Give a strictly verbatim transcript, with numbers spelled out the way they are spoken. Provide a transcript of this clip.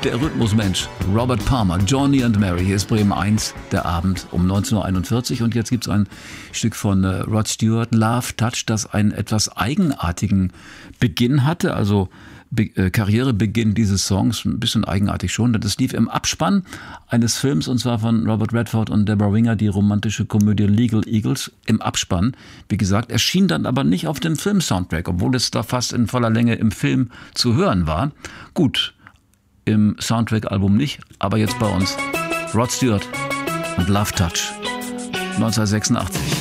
Der Rhythmusmensch, Robert Palmer, Johnny and Mary. Hier ist Bremen eins, der Abend um neunzehn Uhr einundvierzig. Und jetzt gibt es ein Stück von äh, Rod Stewart, Love Touch, das einen etwas eigenartigen Beginn hatte. Also Be- äh, Karrierebeginn dieses Songs, ein bisschen eigenartig schon. Das lief im Abspann eines Films, und zwar von Robert Redford und Deborah Winger, die romantische Komödie Legal Eagles, im Abspann. Wie gesagt, erschien dann aber nicht auf dem Film-Soundtrack, obwohl es da fast in voller Länge im Film zu hören war. Gut, im Soundtrack-Album nicht, aber jetzt bei uns Rod Stewart und Love Touch neunzehnhundertsechsundachtzig.